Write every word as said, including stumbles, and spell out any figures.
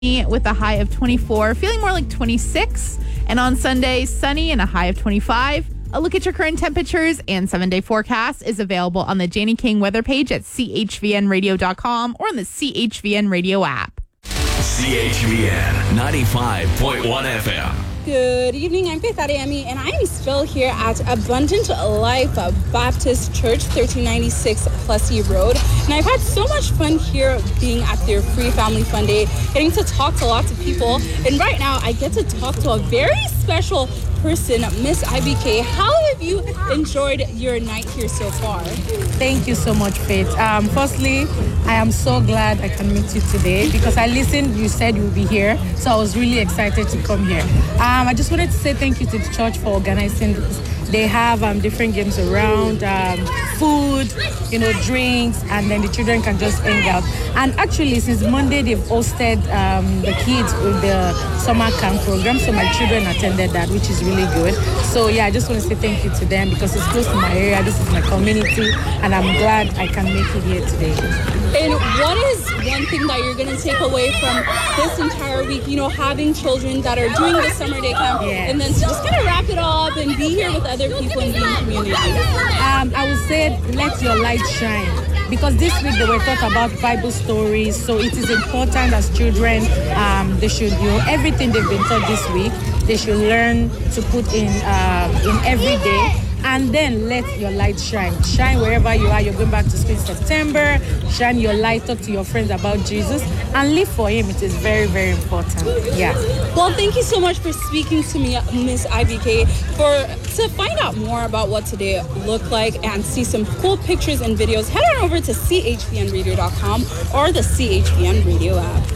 with a high of twenty-four, feeling more like twenty-six. And on Sunday, sunny and a high of twenty-five. A look at your current temperatures and seven-day forecast is available on the Janie King weather page at C H V N radio dot com or on the C H V N radio app. C H V N ninety-five point one F M. Good evening, I'm Faith Adeyemi, and I am still here at Abundant Life Baptist Church, thirteen ninety-six Plessy Road. And I've had so much fun here being at their free family fun day, getting to talk to lots of people. And right now, I get to talk to a very special person, Miss I B K. How have you enjoyed your night here so far? Thank you so much, Faith. Um, firstly, I am so glad I can meet you today because I listened, you said you would be here, so I was really excited to come here. Um, I just wanted to say thank you to the church for organizing this. They have um, different games around, um, food, you know, drinks, and then the children can just hang out. And actually, since Monday, they've hosted um, the kids with the summer camp program, so my children attended that, which is really good. So yeah, I just want to say thank you to them because it's close to my area, this is my community, and I'm glad I can make it here today. And what is one thing that you're going to take away from this entire week, you know, having children that are doing the summer day camp, yes. and then to just kind of wrap it all up and be here with other people and be in community? Um, I would say let your light shine. Because this week they were taught about Bible stories, so it is important as children, um, they should, you know, everything they've been taught this week, they should learn to put in um, in every day. And then let your light shine. Shine wherever you are. You're going back to school in September. Shine your light. Talk to your friends about Jesus. And live for Him. It is very, very important. Yeah. Well, thank you so much for speaking to me, Miss I B K. For to find out more about what today looked like and see some cool pictures and videos, head on over to C H V N radio dot com or the C H V N radio app.